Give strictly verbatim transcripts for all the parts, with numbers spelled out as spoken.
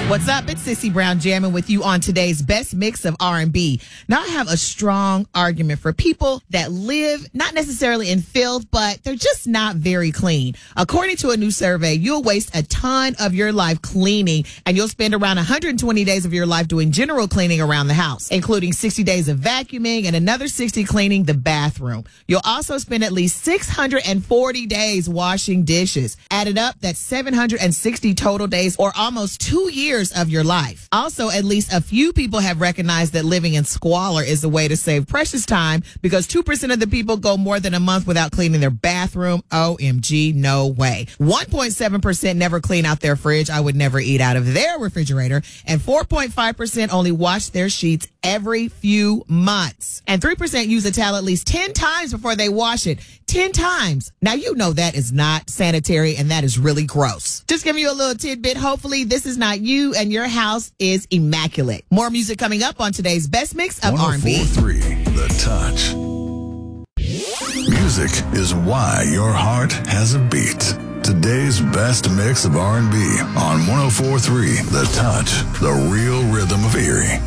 What's up? It's Sissy Brown jamming with you on today's best mix of R and B. Now, I have a strong argument for people that live not necessarily in filth, but they're just not very clean. According to a new survey, you'll waste a ton of your life cleaning, and you'll spend around one hundred twenty days of your life doing general cleaning around the house, including sixty days of vacuuming and another sixty cleaning the bathroom. You'll also spend at least six hundred forty days washing dishes. Added up, that's seven hundred sixty total days, or almost two years of your life. Also, at least a few people have recognized that living in squalor is a way to save precious time, because two percent of the people go more than a month without cleaning their bathroom. O M G, no way. one point seven percent never clean out their fridge. I would never eat out of their refrigerator. And four point five percent only wash their sheets every few months. And three percent use a towel at least ten times before they wash it. ten times. Now, you know that is not sanitary, and that is really gross. Just giving you a little tidbit. Hopefully, this is not you and your house is immaculate. More music coming up on today's best mix of R and B. one oh four point three The Touch. Music is why your heart has a beat. Today's best mix of R and B on one oh four point three The Touch, the real rhythm of Erie.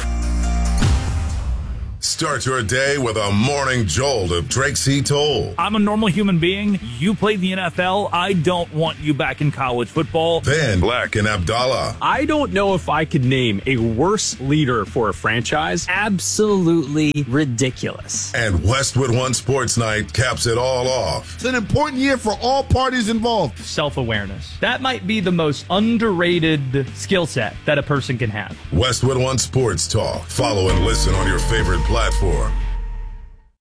Start your day with a morning jolt of Drake C. Toll. I'm a normal human being. You played the N F L. I don't want you back in college football. Then Black and Abdallah. I don't know if I could name a worse leader for a franchise. Absolutely ridiculous. And Westwood One Sports Night caps it all off. It's an important year for all parties involved. Self-awareness. That might be the most underrated skill set that a person can have. Westwood One Sports Talk. Follow and listen on your favorite platform.